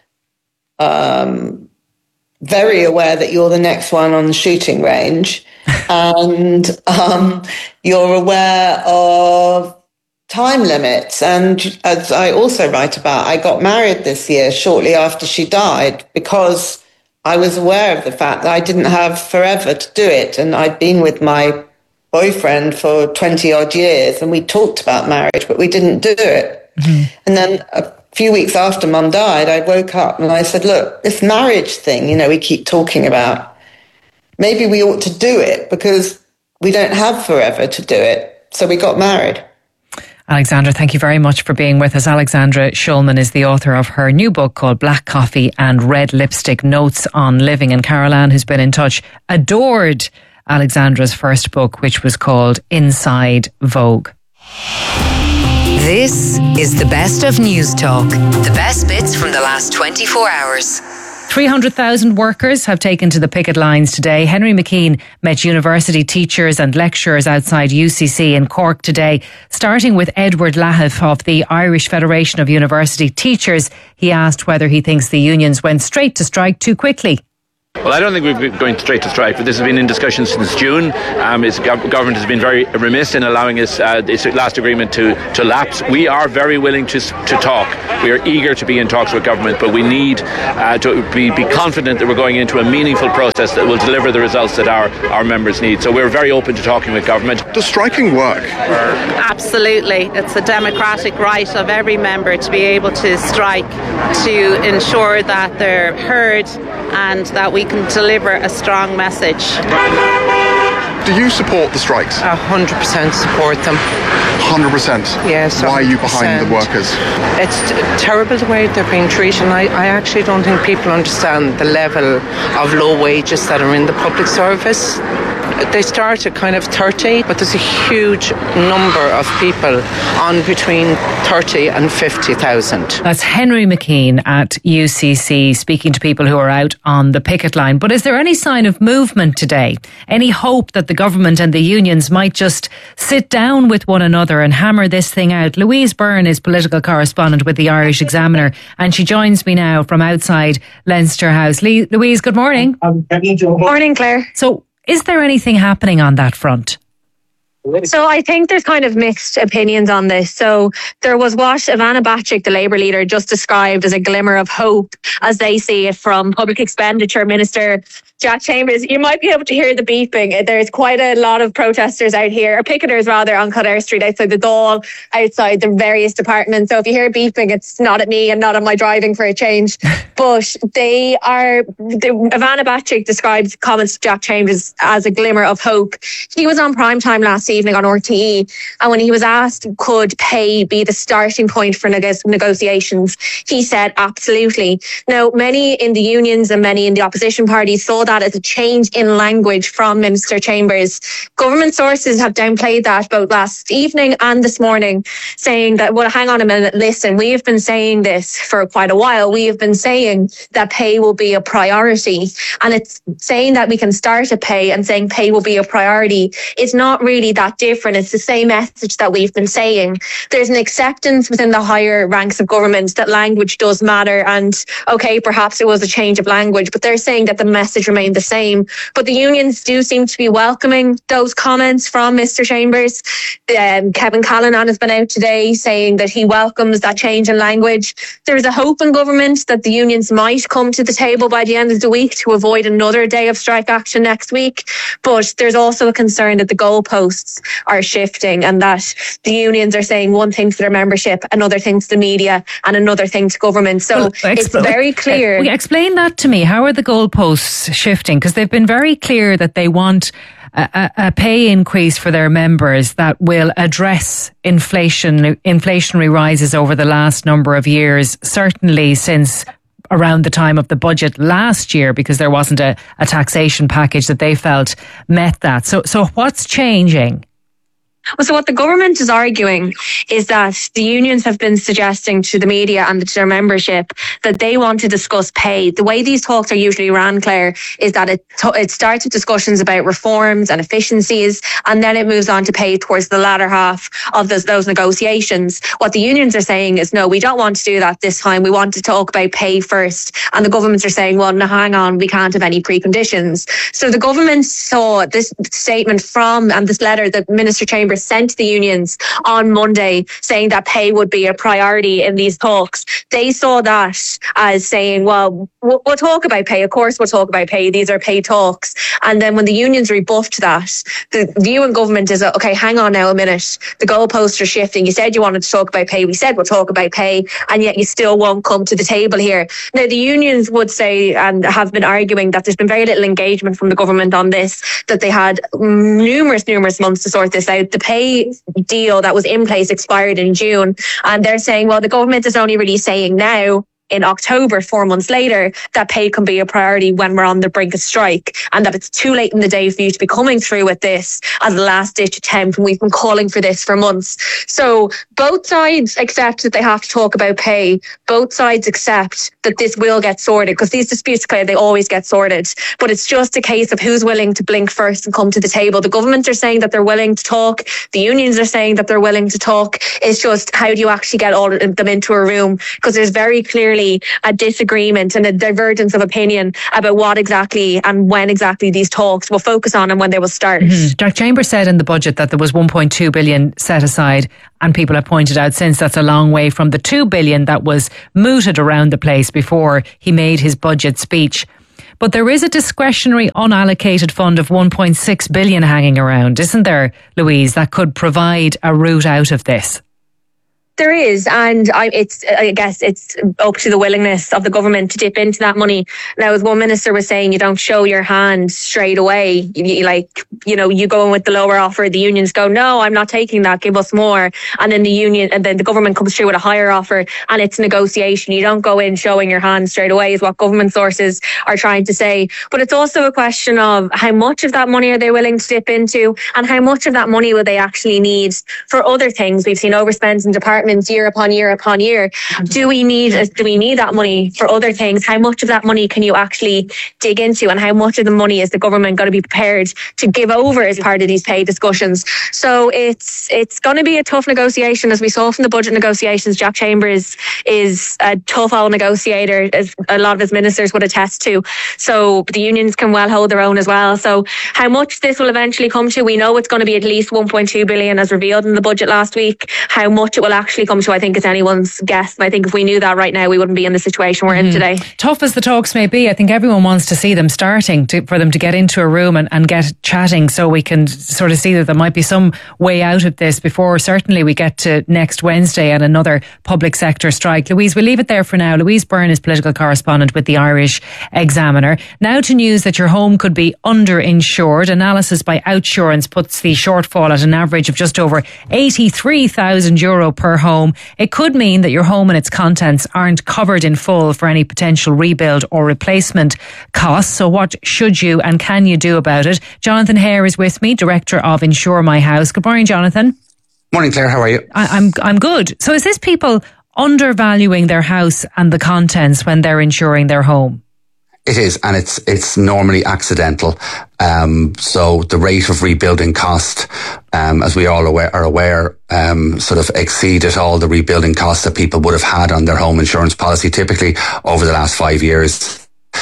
very aware that you're the next one on the shooting range, and you're aware of time limits. And as I also write about, I got married this year shortly after she died, because I was aware of the fact that I didn't have forever to do it. And I'd been with my boyfriend for 20 odd years, and we talked about marriage, but we didn't do it. Mm-hmm. And then a few weeks after Mum died, I woke up and I said, look, this marriage thing, we keep talking about, maybe we ought to do it, because we don't have forever to do it. So we got married. Alexandra, thank you very much for being with us. Alexandra Shulman is the author of her new book called Black Coffee and Red Lipstick, Notes on Living. And Carol Ann, who's been in touch, adored Alexandra's first book, which was called Inside Vogue. This is the best of News Talk. The best bits from the last 24 hours. 300,000 workers have taken to the picket lines today. Henry McKean met university teachers and lecturers outside UCC in Cork today, starting with Edward Lahiff of the Irish Federation of University Teachers. He asked whether he thinks the unions went straight to strike too quickly. Well, I don't think we've been going straight to strike, but this has been in discussion since June. Government has been very remiss in allowing this last agreement to lapse. We are very willing to talk. We are eager to be in talks with government, but we need to be confident that we're going into a meaningful process that will deliver the results that our members need. So we're very open to talking with government. Does striking work? Absolutely. It's a democratic right of every member to be able to strike, to ensure that they're heard and that we can deliver a strong message. Do you support the strikes? 100% support them. 100%? Yes. 100%. Why are you behind the workers? It's terrible the way they're being treated. I actually don't think people understand the level of low wages that are in the public service. They start at kind of 30, but there's a huge number of people on between 30 and 50,000. That's Henry McKean at UCC speaking to people who are out on the picket line. But is there any sign of movement today? Any hope that the government and the unions might just sit down with one another and hammer this thing out? Louise Byrne is political correspondent with the Irish Examiner, and she joins me now from outside Leinster House. Louise, good morning. Morning, Claire. So, is there anything happening on that front? So I think there's kind of mixed opinions on this. So there was what Ivana Bacik, the Labour leader, just described as a glimmer of hope, as they see it, from Public Expenditure Minister Jack Chambers. You might be able to hear the beeping. There's quite a lot of protesters out here, or picketers rather, on Kildare Street outside the Dáil, outside the various departments. So if you hear beeping, it's not at me and not on my driving for a change. But Ivana Bacik described comments of Jack Chambers as a glimmer of hope. He was on prime time last evening on RTE, and when he was asked could pay be the starting point for negotiations, he said absolutely. Now, many in the unions and many in the opposition parties saw that as a change in language from Minister Chambers. Government sources have downplayed that both last evening and this morning, saying that, well, hang on a minute, listen, we have been saying this for quite a while. We have been saying that pay will be a priority, and it's saying that we can start at pay and saying pay will be a priority is not really that different. It's the same message that we've been saying. There's an acceptance within the higher ranks of government that language does matter, and okay, perhaps it was a change of language, but they're saying that the message remained the same. But the unions do seem to be welcoming those comments from Mr. Chambers. Kevin Callanan has been out today saying that he welcomes that change in language. There is a hope in government that the unions might come to the table by the end of the week to avoid another day of strike action next week. But there's also a concern that the goalposts are shifting and that the unions are saying one thing to their membership, another thing to the media, and another thing to government. So it's very clear. Explain that to me. How are the goalposts shifting? Because they've been very clear that they want a pay increase for their members that will address inflationary rises over the last number of years, certainly since around the time of the budget last year, because there wasn't a taxation package that they felt met that. So what's changing? Well, so what the government is arguing is that the unions have been suggesting to the media and to their membership that they want to discuss pay. The way these talks are usually ran, Claire, is that it starts with discussions about reforms and efficiencies, and then it moves on to pay towards the latter half of those negotiations. What the unions are saying is, no, we don't want to do that this time. We want to talk about pay first. And the governments are saying, well, no, hang on, we can't have any preconditions. So the government saw this statement and this letter that Minister Chambers sent to the unions on Monday saying that pay would be a priority in these talks. They saw that as saying, well, we'll talk about pay. Of course we'll talk about pay. These are pay talks. And then when the unions rebuffed that, the view in government is, okay, hang on now a minute. The goalposts are shifting. You said you wanted to talk about pay. We said we'll talk about pay, and yet you still won't come to the table here. Now, the unions would say and have been arguing that there's been very little engagement from the government on this, that they had numerous months to sort this out. The pay deal that was in place expired in June, and they're saying, well, the government is only really saying now, in October, 4 months later, that pay can be a priority when we're on the brink of strike, and that it's too late in the day for you to be coming through with this as a last-ditch attempt, and we've been calling for this for months. So both sides accept that they have to talk about pay. Both sides accept that this will get sorted, because these disputes, Claire, they always get sorted. But it's just a case of who's willing to blink first and come to the table. The government are saying that they're willing to talk. The unions are saying that they're willing to talk. It's just, how do you actually get all of them into a room? Because there's very clearly actually a disagreement and a divergence of opinion about what exactly and when exactly these talks will focus on and when they will start. Jack Chambers said in the budget that there was 1.2 billion set aside, and people have pointed out since that's a long way from the 2 billion that was mooted around the place before he made his budget speech. But there is a discretionary unallocated fund of 1.6 billion hanging around, isn't there, Louise, that could provide a route out of this? There is, and I guess it's up to the willingness of the government to dip into that money. Now, as one minister was saying, you don't show your hand straight away. You go in with the lower offer. The unions go, no, I'm not taking that. Give us more. And then the government comes through with a higher offer, and it's negotiation. You don't go in showing your hand straight away, is what government sources are trying to say. But it's also a question of how much of that money are they willing to dip into, and how much of that money will they actually need for other things. We've seen overspends in departments year upon year upon year. Do we need that money for other things? How much of that money can you actually dig into, and how much of the money is the government going to be prepared to give over as part of these pay discussions? So it's going to be a tough negotiation, as we saw from the budget negotiations. Jack Chambers is a tough old negotiator, as a lot of his ministers would attest to. So the unions can well hold their own as well. So how much this will eventually come to, we know it's going to be at least 1.2 billion as revealed in the budget last week. How much it will actually come to, I think it's anyone's guess. And I think if we knew that right now, we wouldn't be in the situation we're in today. Tough as the talks may be, I think everyone wants to see them starting, for them to get into a room and get chatting, so we can sort of see that there might be some way out of this before certainly we get to next Wednesday and another public sector strike. Louise, we'll leave it there for now. Louise Byrne is political correspondent with the Irish Examiner. Now to news that your home could be underinsured. Analysis by Outsurance puts the shortfall at an average of just over €83,000 per home. It could mean that your home and its contents aren't covered in full for any potential rebuild or replacement costs. So what should you and can you do about it? Jonathan Hare is with me, Director of Insure My House. Good morning, Jonathan. Morning, Claire. How are you? I'm good. So is this people undervaluing their house and the contents when they're insuring their home? It is, and it's normally accidental. So the rate of rebuilding cost, as we all are aware, sort of exceeded all the rebuilding costs that people would have had on their home insurance policy, typically over the last 5 years.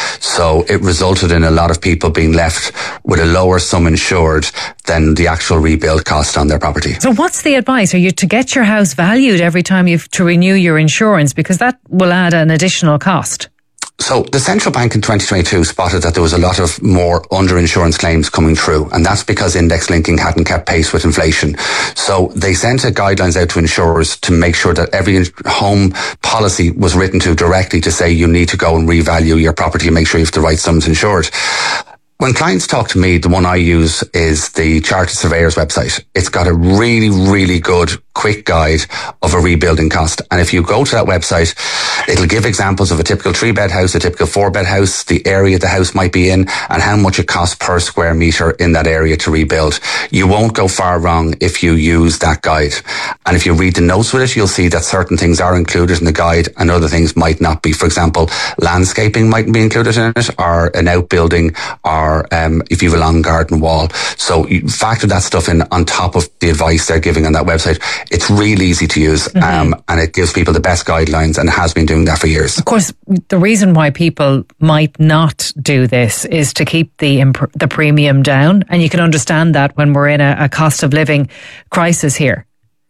So it resulted in a lot of people being left with a lower sum insured than the actual rebuild cost on their property. So what's the advice? Are you to get your house valued every time you have to renew your insurance? Because that will add an additional cost. So the central bank in 2022 spotted that there was a lot of more underinsurance claims coming through, and that's because index linking hadn't kept pace with inflation. So they sent guidelines out to insurers to make sure that every home policy was written to directly to say you need to go and revalue your property and make sure you have the right sums insured. When clients talk to me, the one I use is the Chartered Surveyor's website. It's got a really, really good quick guide of a rebuilding cost. And if you go to that website, it'll give examples of a typical 3-bed house, a typical 4-bed house, the area the house might be in, and how much it costs per square metre in that area to rebuild. You won't go far wrong if you use that guide. And if you read the notes with it, you'll see that certain things are included in the guide and other things might not be. For example, landscaping mightn't be included in it, or an outbuilding, or if you have a long garden wall. So you factor that stuff in on top of the advice they're giving on that website. It's really easy to use, and it gives people the best guidelines, and has been doing that for years. Of course, the reason why people might not do this is to keep the premium down, and you can understand that when we're in a cost of living crisis here.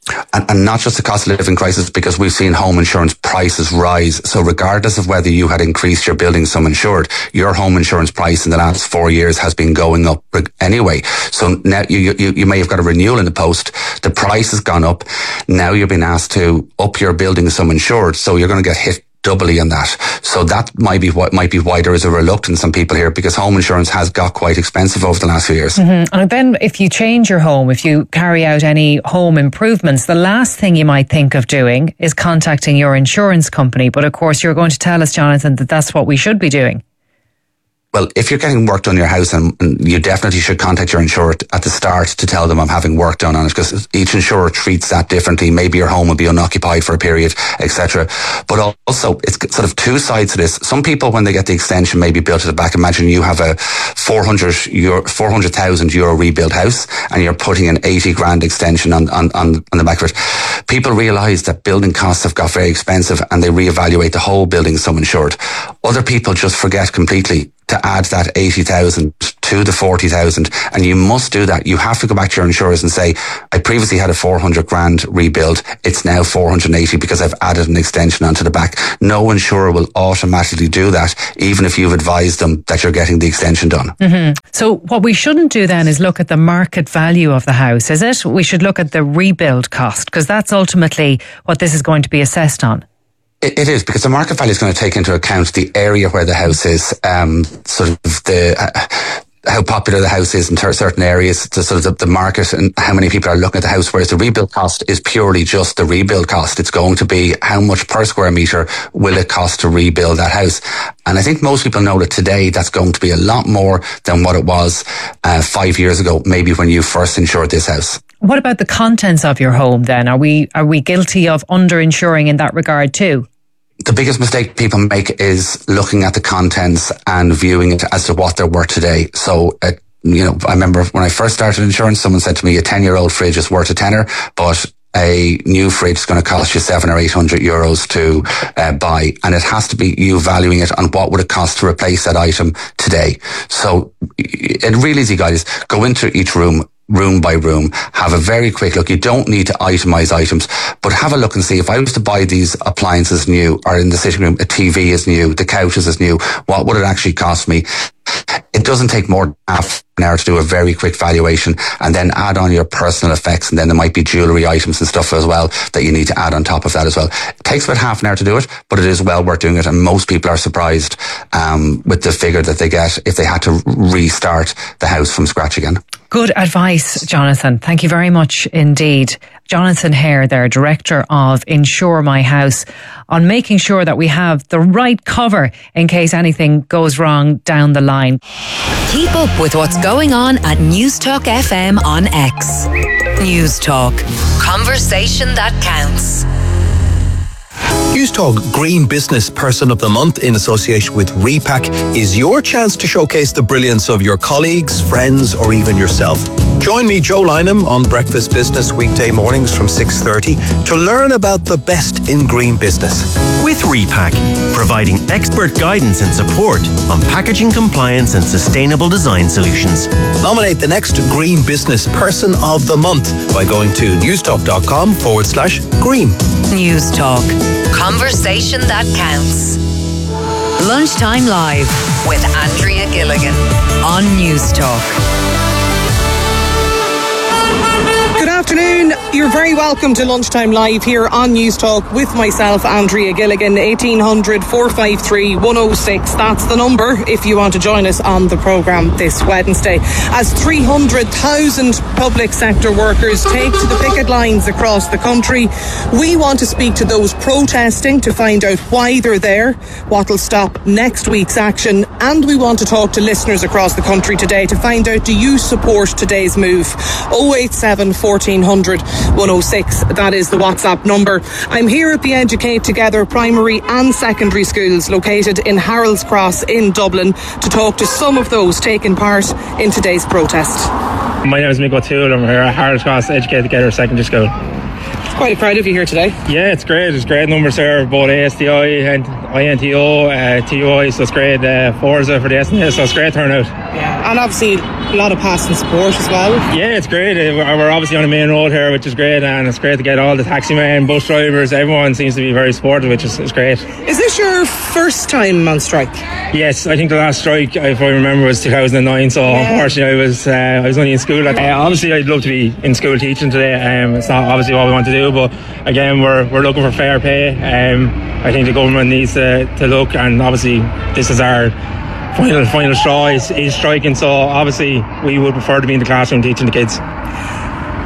And not just the cost of living crisis, because we've seen home insurance prices rise. So regardless of whether you had increased your building sum insured, your home insurance price in the last 4 years has been going up anyway. So now you may have got a renewal in the post. The price has gone up. Now you're being asked to up your building sum insured. So you're going to get hit doubly on that. So that might be why there is a reluctance on people here, because home insurance has got quite expensive over the last few years. And then if you change your home, if you carry out any home improvements, the last thing you might think of doing is contacting your insurance company. But of course, you're going to tell us, Jonathan, that that's what we should be doing. Well, if you're getting work done on your house, and you definitely should contact your insurer at the start to tell them I'm having work done on it, because each insurer treats that differently. Maybe your home will be unoccupied for a period, etc. But also, it's sort of two sides to this. Some people, when they get the extension maybe built at the back, imagine you have a 400,000 euro rebuild house and you're putting an 80 grand extension on the back of it. People realise that building costs have got very expensive and they reevaluate the whole building sum insured. Other people just forget completely to add that 80,000 to the 40,000, and you must do that. You have to go back to your insurers and say, I previously had a 400 grand rebuild, it's now 480 because I've added an extension onto the back. No insurer will automatically do that, even if you've advised them that you're getting the extension done. Mm-hmm. So what we shouldn't do then is look at the market value of the house, is it? We should look at the rebuild cost, because that's ultimately what this is going to be assessed on. It is, because the market value is going to take into account the area where the house is, sort of how popular the house is in certain areas, the market and how many people are looking at the house, whereas the rebuild cost is purely just the rebuild cost. It's going to be how much per square metre will it cost to rebuild that house. And I think most people know that today that's going to be a lot more than what it was 5 years ago, maybe when you first insured this house. What about the contents of your home then? Are we guilty of under-insuring in that regard too? The biggest mistake people make is looking at the contents and viewing it as to what they're worth today. So, I remember when I first started insurance, someone said to me, a 10-year-old fridge is worth a tenner, but a new fridge is going to cost you 700 or 800 euros to buy. And it has to be you valuing it on what would it cost to replace that item today. So it really is, you guys, go into each room by room, have a very quick look. You don't need to itemize items, but have a look and see, if I was to buy these appliances new, or in the sitting room, a TV is new, the couches is new, what would it actually cost me? It doesn't take more than half an hour to do a very quick valuation, and then add on your personal effects, and then there might be jewellery items and stuff as well that you need to add on top of that as well. It takes about half an hour to do it, but it is well worth doing it, and most people are surprised with the figure that they get if they had to restart the house from scratch again. Good advice, Jonathan. Thank you very much indeed. Jonathan Hare there, Director of Insure My House, on making sure that we have the right cover in case anything goes wrong down the line. Keep up with what's going on at Newstalk FM on X. Newstalk. Conversation that counts. Newstalk Green Business Person of the Month in association with Repack is your chance to showcase the brilliance of your colleagues, friends, or even yourself. Join me, Joe Lynham, on Breakfast Business weekday mornings from 6:30 to learn about the best in green business. With Repack, providing expert guidance and support on packaging compliance and sustainable design solutions. Nominate the next Green Business Person of the Month by going to newstalk.com/green. Newstalk. Conversation that counts. Lunchtime Live with Andrea Gilligan on Newstalk. Good afternoon. You're very welcome to Lunchtime Live here on Newstalk with myself, Andrea Gilligan. 1800 453 106. That's the number if you want to join us on the programme this Wednesday. As 300,000 public sector workers take to the picket lines across the country, we want to speak to those protesting to find out why they're there, what will stop next week's action, and we want to talk to listeners across the country today to find out, do you support today's move? 087 1400 106. That is the WhatsApp number. I'm here at the Educate Together primary and secondary schools located in Harold's Cross in Dublin to talk to some of those taking part in today's protest. My name is Mick O'Toole. I'm here at Harold's Cross Educate Together Secondary School. It's quite a crowd of you here today. Yeah, it's great. There's great numbers there, both ASTI and INTO, TUI, so it's great. Forza for the SNA, so it's great turnout. Yeah, and obviously a lot of passing support as well. Yeah, it's great. We're obviously on the main road here, which is great, and it's great to get all the taxi men, bus drivers, everyone seems to be very supportive, which is great. Is this your first time on strike? Yes, I think the last strike, if I remember, was 2009, so unfortunately I was only in school. Obviously I'd love to be in school teaching today. It's not obviously what we want to do, but again we're looking for fair pay. I think the government needs to look, and obviously this is our final straw is striking, so obviously we would prefer to be in the classroom teaching the kids.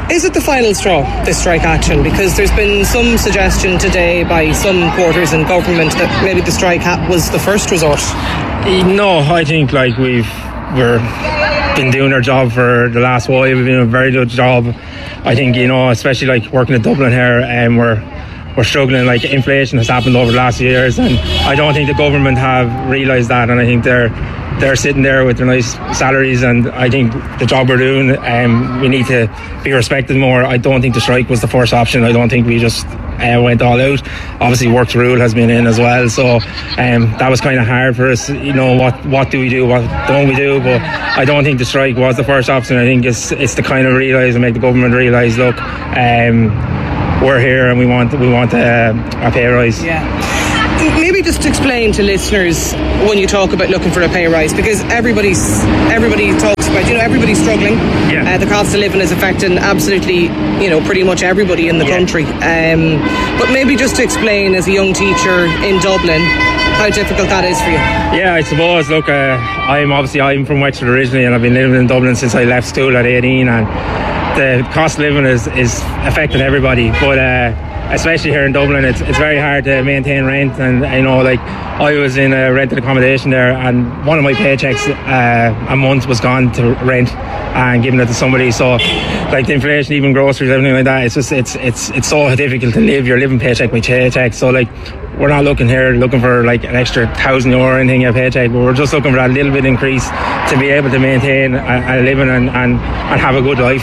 Is it the final straw, this strike action? Because there's been some suggestion today by some quarters in government that maybe the strike was the first resort. No, I think like we've been doing our job for the last while. We've been doing a very good job. I think, you know, especially like working in Dublin here, and we're struggling. Like, inflation has happened over the last years, and I don't think the government have realised that, and I think they're sitting there with their nice salaries, and I think the job we're doing, we need to be respected more. I don't think the strike was the first option. I don't think we just went all out. Obviously, work to rule has been in as well, so that was kind of hard for us. You know, what do we do, what don't we do? But I don't think the strike was the first option. I think it's to kind of realise and make the government realise, look, we're here and we want a pay rise. Yeah. Maybe just explain to listeners when you talk about looking for a pay rise, because everybody talks about, you know, everybody's struggling. Yeah. The cost of living is affecting absolutely, you know, pretty much everybody in the country. But maybe just to explain, as a young teacher in Dublin, how difficult that is for you. Yeah, I suppose. Look, I'm from Wexford originally, and I've been living in Dublin since I left school at 18, and the cost of living is affecting everybody, but especially here in Dublin, it's very hard to maintain rent. And you know, like, I was in a rented accommodation there, and one of my paychecks a month was gone to rent and giving it to somebody. So like, the inflation, even groceries, everything like that, it's so difficult to live. You're living paycheck by paycheck. So like, we're not looking for like an extra €1,000 or anything in a paycheck, but we're just looking for that little bit increase to be able to maintain a living and have a good life.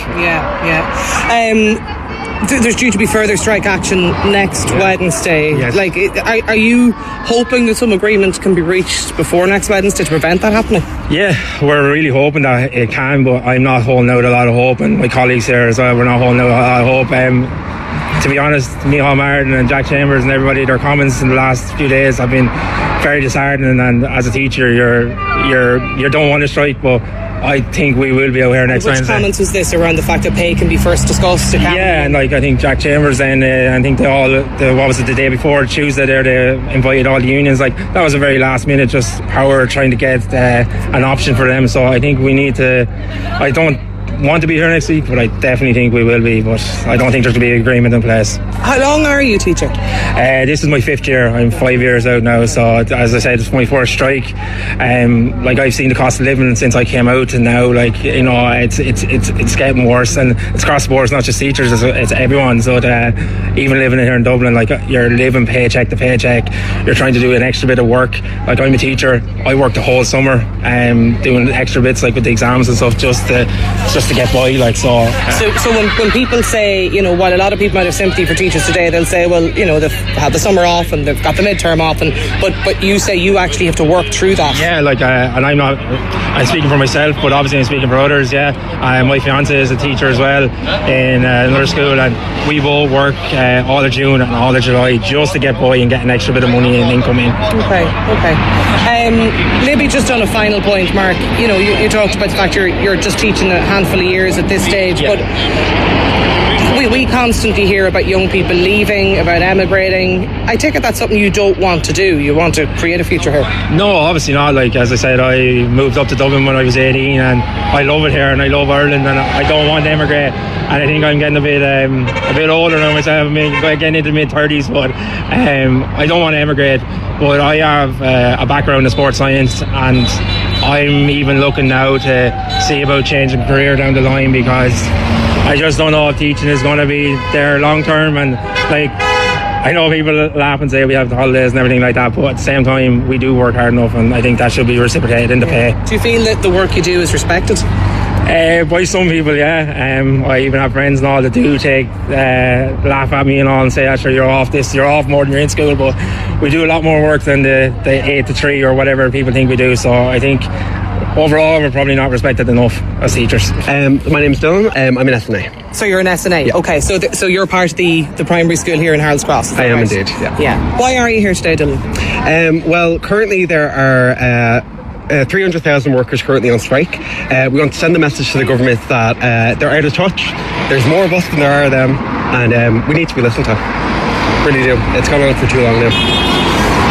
There's due to be further strike action next Wednesday. Yes. Like, are you hoping that some agreement can be reached before next Wednesday to prevent that happening? Yeah, we're really hoping that it can, but I'm not holding out a lot of hope, and my colleagues here as well, we're not holding out a lot of hope. To be honest, Micheál Martin and Jack Chambers and everybody, their comments in the last few days have been very disheartening, and as a teacher, you don't want to strike, but I think we will be out here next Wednesday. Which comments was this around the fact that pay can be first discussed? Yeah, and like, I think Jack Chambers and I think what was it, the day before, Tuesday there, they invited all the unions. Like, that was a very last minute, just how we're trying to get an option for them. So I think we need to, I don't want to be here next week, but I definitely think we will be, but I don't think there's going to be an agreement in place. How long are you teaching? This is my 5th year. I'm 5 years out now, so as I said, it's my first strike. Like, I've seen the cost of living since I came out, and now, like, you know, it's getting worse, and it's across the board. It's not just teachers, it's everyone. So even living here in Dublin, like, you're living paycheck to paycheck. You're trying to do an extra bit of work. Like, I'm a teacher. I work the whole summer doing extra bits, like with the exams and stuff, just to get by, like. So when people say, you know, while a lot of people might have sympathy for teachers today, they'll say, well, you know, they've had the summer off and they've got the midterm off, but you say you actually have to work through that. Yeah, like, and I'm speaking for myself, but obviously I'm speaking for others. Yeah, my fiance is a teacher as well in another school, and we both work all of June and all of July just to get by and get an extra bit of money and income in. Okay. Maybe just on a final point, Mark, you know, you talked about the fact you're just teaching a handful of years at this stage, but we constantly hear about young people leaving, about emigrating. I take it that's something you don't want to do. You want to create a future here. No, obviously not. Like, as I said, I moved up to Dublin when I was 18, and I love it here and I love Ireland, and I don't want to emigrate. And I think I'm getting a bit older now myself. I'm getting into mid-30s, but I don't want to emigrate. But I have a background in sports science, and I'm even looking now to see about changing career down the line, because I just don't know if teaching is going to be there long term. And like, I know people laugh and say we have the holidays and everything like that, but at the same time, we do work hard enough, and I think that should be reciprocated in the pay. Do you feel that the work you do is respected? By some people, yeah. I even have friends and all that do laugh at me and all and say, actually, you're off more than you're in school, but we do a lot more work than the 8 to 3 or whatever people think we do. So I think overall we're probably not respected enough as teachers. My name's Dylan. I'm in SNA. So you're in SNA? Yeah. Okay, so you're part of the primary school here in Harold's Cross? I am indeed, yeah. Why are you here today, Dylan? Well, currently there are 300,000 workers currently on strike. We want to send a message to the government that they're out of touch. There's more of us than there are of them, and we need to be listened to. Really do. It's gone on for too long now. Can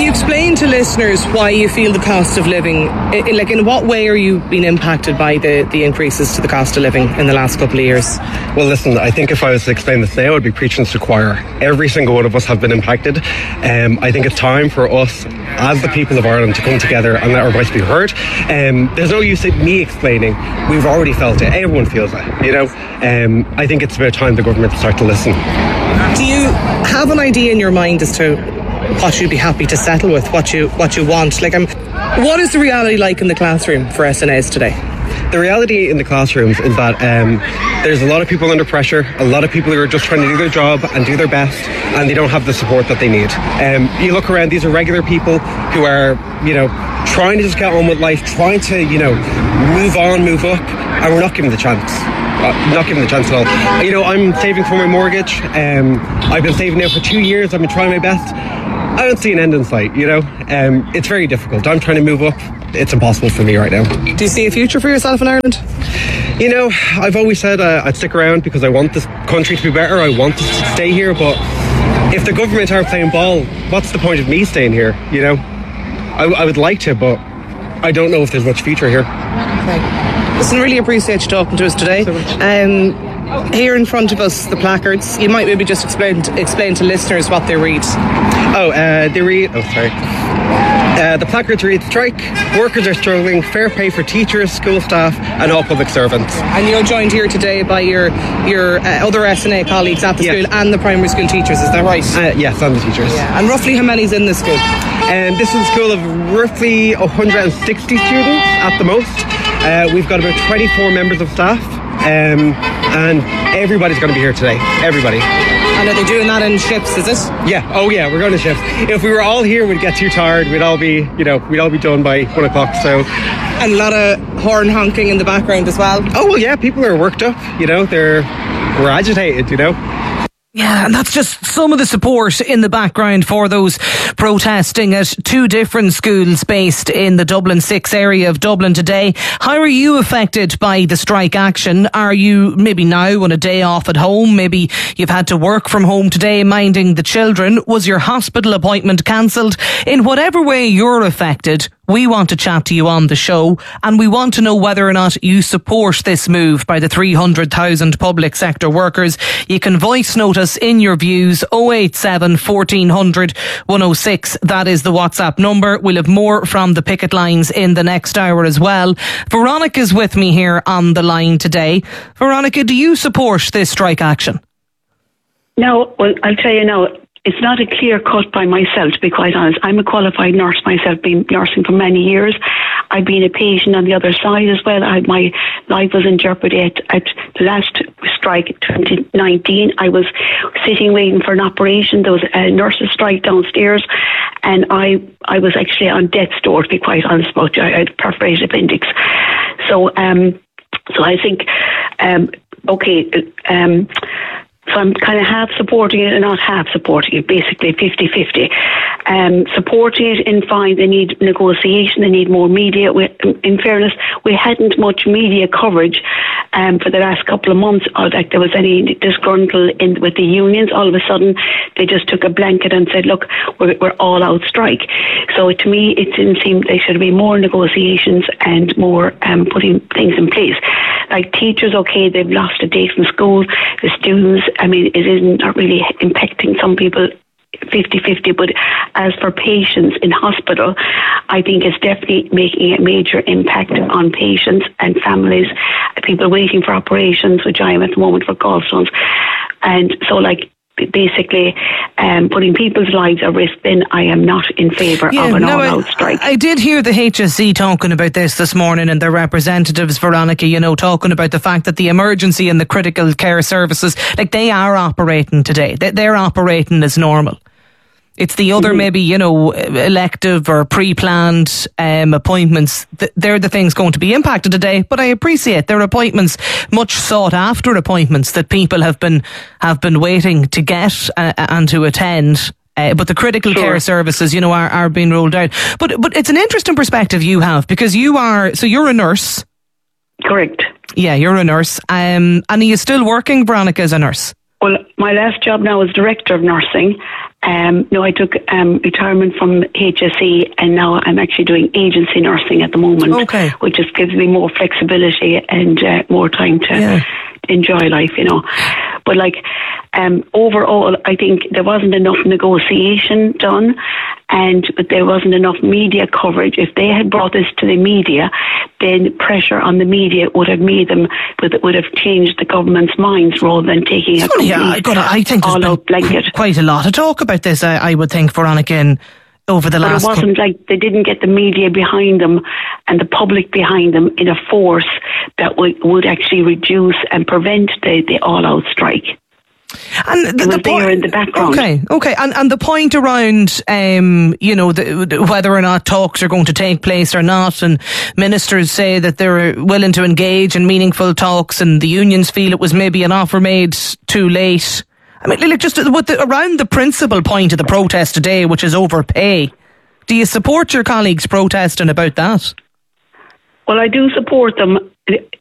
explain to listeners why you feel the cost of living, like in what way are you being impacted by the increases to the cost of living in the last couple of years? Well, listen, I think if I was to explain this now, I'd be preaching to the choir. Every single one of us have been impacted. I think it's time for us, as the people of Ireland, to come together and let our voice be heard. There's no use in me explaining. We've already felt it. Everyone feels it, you know. I think it's about time the government start to listen. Do you have an idea in your mind as to what you'd be happy to settle with, what you want? Like, what is the reality like in the classroom for SNAs today? The reality in the classrooms is that there's a lot of people under pressure, a lot of people who are just trying to do their job and do their best, and they don't have the support that they need. You look around, these are regular people who are, you know, trying to just get on with life, trying to, you know, move on, move up, and we're not given the chance. Not given the chance at all. You know, I'm saving for my mortgage. I've been saving now for 2 years. I've been trying my best. I don't see an end in sight, you know. It's very difficult. I'm trying to move up. It's impossible for me right now. Do you see a future for yourself in Ireland? You know, I've always said I'd stick around because I want this country to be better. I want to stay here, but if the government aren't playing ball, what's the point of me staying here, you know? I would like to, but I don't know if there's much future here. Okay. Listen, really appreciate you talking to us today. Here in front of us, the placards. You might maybe just explain to listeners what they read. They read... Oh, sorry. The placards read, strike, workers are struggling, fair pay for teachers, school staff and all public servants. And you're joined here today by your other SNA colleagues at the school and the primary school teachers, is that right? Yes, and the teachers. Yeah. And roughly how many's in the school? This is a school of roughly 160 students at the most. We've got about 24 members of staff. And everybody's going to be here today. Everybody. And are they doing that in shifts, is it? Yeah. Oh, yeah, we're going to shifts. If we were all here, we'd get too tired. We'd all be done by 1 o'clock. So, and a lot of horn honking in the background as well. Oh, well, yeah, people are worked up. You know, we're agitated, you know. Yeah, and that's just some of the support in the background for those protesting at two different schools based in the Dublin 6 area of Dublin today. How are you affected by the strike action? Are you maybe now on a day off at home? Maybe you've had to work from home today minding the children. Was your hospital appointment cancelled? In whatever way you're affected, we want to chat to you on the show, and we want to know whether or not you support this move by the 300,000 public sector workers. You can voice note us in your views, 087 1400 106. That is the WhatsApp number. We'll have more from the picket lines in the next hour as well. Veronica's with me here on the line today. Veronica, do you support this strike action? No, well, I'll tell you now. It's not a clear cut by myself, to be quite honest. I'm a qualified nurse myself, been nursing for many years. I've been a patient on the other side as well. My life was in jeopardy at the last strike, 2019. I was sitting waiting for an operation. There was a nurses' strike downstairs, and I was actually on death's door, to be quite honest about it. I had perforated appendix. So I think, so I'm kind of half supporting it and not half supporting it, basically 50-50. Supporting it in fine, they need negotiation, they need more media. In fairness, we hadn't much media coverage for the last couple of months. Like there was any disgruntled with the unions. All of a sudden, they just took a blanket and said, look, we're all out strike. So to me, it didn't seem there should be more negotiations and more putting things in place. Like teachers, okay, they've lost a day from school. The students, I mean, it isn't really impacting some people 50-50, but as for patients in hospital, I think it's definitely making a major impact on patients and families, people waiting for operations, which I am at the moment for gallstones. And so, like, basically putting people's lives at risk, then I am not in favour of an all-out strike. I did hear the HSE talking about this morning, and their representatives, Veronica, talking about the fact that the emergency and the critical care services, like, they are operating today. They're operating as normal. It's the other maybe, elective or pre-planned appointments. They're the things going to be impacted today. But I appreciate their appointments, much sought after appointments that people have been waiting to get and to attend. But the critical care services, are being rolled out. But it's an interesting perspective you have, because you're a nurse. Correct. Yeah, you're a nurse. And are you still working, Veronica, as a nurse? Well, my last job now is Director of Nursing, No, I took retirement from HSE, and now I'm actually doing agency nursing at the moment, which just gives me more flexibility and more time to enjoy life, you know. But overall, I think there wasn't enough negotiation done, and there wasn't enough media coverage. If they had brought this to the media, then pressure on the media would have made them, would have changed the government's minds rather than taking I think all-out blanket. Quite a lot of talk about this, I would think, Veronica, over the last... But it wasn't like they didn't get the media behind them and the public behind them in a force that would actually reduce and prevent the all-out strike. And it was there in the background. Okay. And the point around, whether or not talks are going to take place or not, and ministers say that they're willing to engage in meaningful talks, and the unions feel it was maybe an offer made too late. I mean, just around the principal point of the protest today, which is over pay, do you support your colleagues protesting about that? Well, I do support them